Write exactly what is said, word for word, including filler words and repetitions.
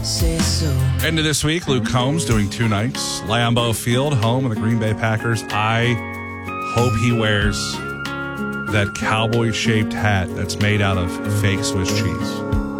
say so. End of this week, Luke Combs doing two nights. Lambeau Field, home of the Green Bay Packers. I hope he wears that cowboy-shaped hat that's made out of fake Swiss cheese.